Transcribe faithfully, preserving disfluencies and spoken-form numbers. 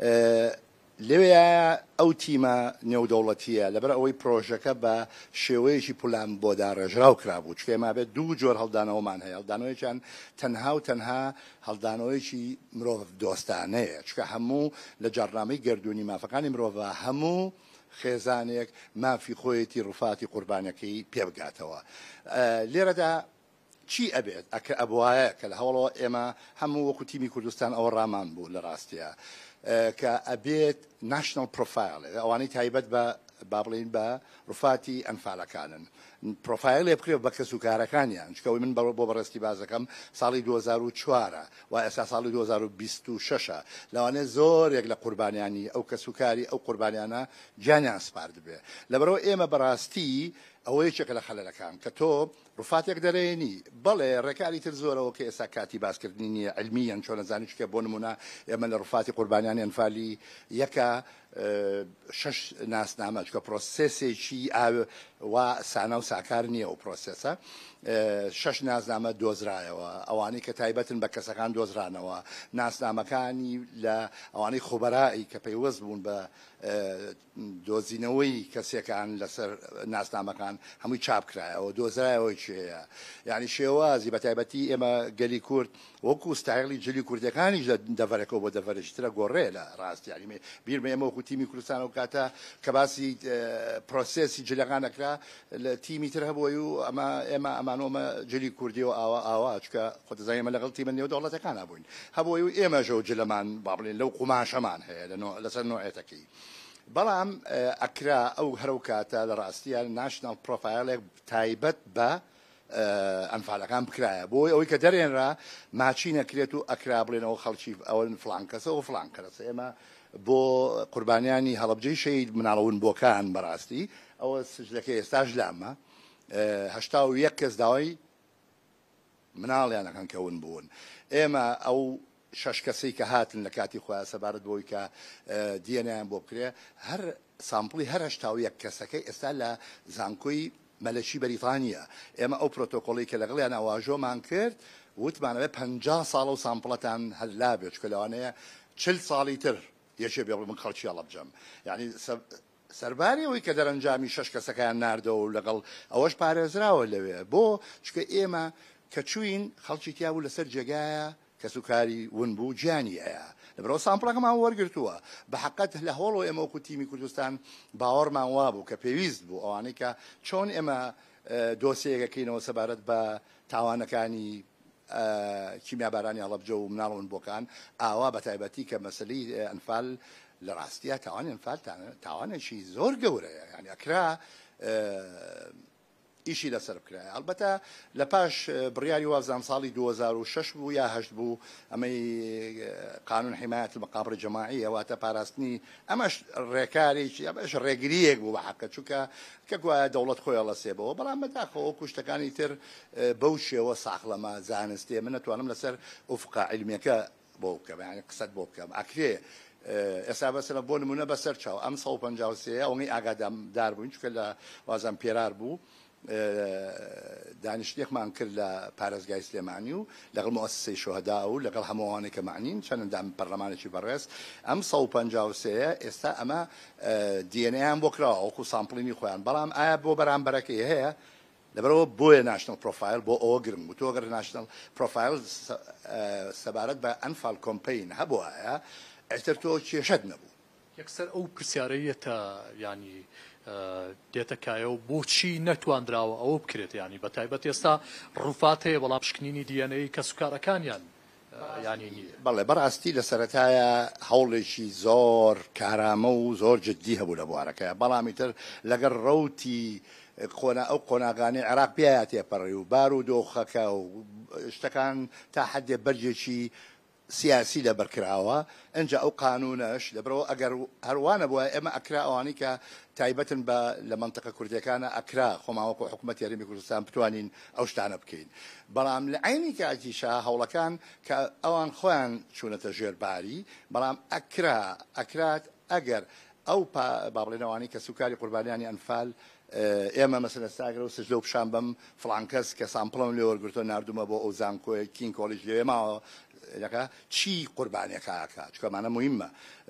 لەوەیە ئەو تیمە نێودەوڵەتیە لەبەر ئەوەی پرۆژەکە بە شێوەیەکی پولان بۆ داڕێژراو کرابوو چکە ئێمە بێت دوو جۆر هەڵدانەوەمان هەیە هەڵدانەوەیەکیان تەنها و تەنها هەڵدانەوەیەکی مرۆڤ دۆستانەیە چکە هەموو لە جەڕنامەی گەردوونی مافەکانی مرۆڤە هەموو خێزانێک مافی خۆیەتی ڕوفاتی قوربانەکەی پێبگاتەوە لێرەدا چی ئەبێت ئەکە ئەبوایە کە لە هەوڵەوە ئێمە هەموو وەکو تیمی کوردستان ئەوە ڕامان بوو لە ڕاستیە کە ئەبێت ناشنل پرۆفایل ئەوانەی تایبەت بە با بڵین بە ڕوفاتی ئەنفالەکانن پرۆفایلێ بکرێت بە کەسوکارەکانیان چکەوەی من بۆ بەڕێستی بازەکەم ساڵی دوو هەزار و چوارە و ئێستا ساڵی دوو هەزار و بیست و شەشە لەوانێ زۆرێک لە قوربانیانی ئەو کەسوکاری ئەو قوربانیانە گیانیان سپارد بێ لەبەرەوە ئێمە بەڕاستی ئەوە یەکێکە لە خەلەلەکان کە تۆ ڕوفاتێک دەرێنی بەڵێ ڕێکاری تر زۆرەوە کە ئێستا کاتی باسکردنی نیە علمیان چۆن نەزانی چکە بۆ نمونە ئێمە لە ڕوفاتی قوربانیانی ئەنفالی یەکە شش ناسنامە چکە پرۆسسێکی وا سانە و ساکار نییە و پرۆسسە شش ناسنامە دۆزرایەوە ئەوانەی کە تایبەتن بە کەسەکان دۆزرانەوە ناسنامەکانی لە ئەوانەی خۆبەرائی کە پەیوەست بوون بە دۆزینەوەی کەسێکان لەسەر ناسنامەکان هەمووی چاپکرایەوە دۆزرایەوەی چێە یعنی شێوازی بە تایبەتی ئێمە گەلی کورد وەکو ستایلی جلی کوردەکانی دەڤەرەکەەوە بۆ دەڤەرشترە گۆڕێ لە ڕاستی یعنی بیرمە ئێمە وەکو تیمی کوردستان و کاتە کە باسی پرۆسێسی جلەکان ئەکرا لە تیمی تر هەبووی و ئەمە ئێمە ئەمانۆمە جلی کوردی و ئاوا ئاوا چکە خۆتەزای ئێمە لەگەڵ تیمە نێودەوڵەتەکان هەبووین هەبووی و ئێمەژە و جلەمان با بڵێن لەو قوماشەمان هەیە لەسەر نوعێتەکەی بەڵام ئەکرا ئەو هەرو کاتە لە ڕاستیان ناشنال پرۆفایلێک تایبەت بە ئەنفالەکان بکرایە بۆی ئەوەی کە دەرێنرا ماچی نەکرێت و ئەکرا بڵێنەوە خەڵکی ئەوە فلان کەسە و فلان کەسە ئێمە بۆ قوربانیانی هەڵەبجەی شەید مناڵەون بۆکان بەڕاستی ئەوە سجلەکە ئێستاش لامە هەشتا و یەک کەس داوای مناڵیانەکەن کەون بوون ئێمە ئەو شش کەسەی کە هاتن لە کاتی خۆیان سەبارەت بۆی کە دیێنیان بۆ بکرێ هەر سامپڵی هەر هەشتا و یەک کەسەکەی ئێستا لە زانکۆی مەلەشی بەریتانیە ئێمە ئەو پرۆتۆکۆڵی کە لەگەڵیان ئاواژۆمان کرد وتمانەوێ پەنجا ساڵە و سامپڵەتان هەللا بێت چکە لەوانەیە چل ساڵی تر یەکێ بێ من خەڵکی هەڵەبجەم یعنی سەرباری ئەوەی کە دەرەنجامی شەش کەسەکەیان ناردەوە و لەگەڵ ئەوەش پارێزراوە لەوێ بۆ چکە ئێمە کە چوین خەڵکی تیا بوو لەسەر جێگایە کەسوکاری ون بوو گیانی هەیە لەبەرەوە سامپڵەکەمان وەرگرتووە بە حەقەت لە هۆڵەوە ئێمە وەکو تیمی کوردستان باوەڕمان وا بوو کە پێویست بوو ئەوانەی کە چۆن ئێمە دۆسیەکەکەینەوە سەبارەت بە تاوانەکانی کیمیابارانی هەڵەبجە و مناڵون بۆکان ئاوا بە تایبەتی کە مەسلەی ئەنفال لە ڕاستیە تاوانی ئەنفال تاوانێکی زۆر گەورەیە یعنی ئەکرا ئیشی لەسەر بکرایە ئەلبەتە لە پاش بڕیاری وازان ساڵی دوو هەزار و شەش بوو یا هەشت بوو ئەمەی قانون حمایەت المەقابر الجەماعی ئەواتە پاراستنی ئەمەش ڕێکارێکی ئەمەش ڕێگریەک بوو بە حەقە چونکە کە گوایە دەوڵەت خۆی هەڵەسێبەوە بەڵام بەداخەوە کوشتەکانی تر بەو شێوە ساخلەمە زانستێ من نەتوانم لەسەر ئوفقا عیلمیەکە بۆ بکەم یعنی قسەت بۆ بکەم ئەکرێ ئێستا بەسەرە بۆ نمونە بەسەر چاو ئەم سەد و پەنجا و سێ ئەوەی ئاگادار بووین چونکە لە وازان پێرار بوو دانیشتێکمان کرد لە پارێزگای سلێمانی و لەگەڵ مؤسسەی شوهەدا و لەگەڵ هەمووانێک کە معنین چەندەندام پەرلەمانێکی بەڕێز ئەم سەد و پەنجا و سێ ئێستا ئەمە دیێنەیان بۆ کراوە وەکو سامپڵینی خۆیان بەڵام ئایا بۆ بەرامبەرەکەی هەیە لەبەرەوە بۆیە ناشنل پرۆفایل بۆ ئەوە گرنگ بوو تۆ گەر ناشنل پرۆفایل سەبارەت بە ئەنفال کۆمپین هەبووایە ئەتر تۆ کێشەت نەبوو یەکسەر ئەو پرسیارەیەتە ینی دێتەکایە و بۆچی نەتواندراوە ئەوە بکرێت ینی بە تایبەت ئێستا ڕووفات هەیە بەڵام پشکنینی دیێنەی کەسوکارەکانیان ینی نییە بەڵێ بەڕاستی لە سەرەتایە هەوڵێکی زۆر کارامە و زۆر جددی هەبوو لە بوارەکەی بەڵامی تر لەگەڵ ڕەوتی ئەو قۆناغانی عێراق پێیان تێپەڕی و بار و دۆخەکە و شتەکان تا حەدێ بەرجێکی سیاسی لەبەرکراوە ئەنجا ئەو قانونەش لەبەرەوە ئەگەر هەروانە بووە ئێمە ئەکرا ئەوانی کە تایبەتن بە لە منتەقە کوردیەکانە ئەکرا خۆماوەکو حکوومەتی هەرێمی کوردستان بتوانین ئەو شتانە بکەین بەڵام لە عینی کاتیشا هەوڵەکان کە ئەوان خۆیان چوونەتە ژێرباری بەڵام ئەکرا ئەکرات ئەگەر ئەو با بڵێنەوانی کە سوکاری قوربانیانی ئەنفال ئێمە مەسەلە ساگرە و سژدە و پیشان بەم فڵان کەس کە سامپڵم لێ وەرگرتۆ نردومە بۆ ئەو زانکۆی کین کۆلیژ لێ ماوە چی قوربانیەکە ئاکات چکەمانە مهمە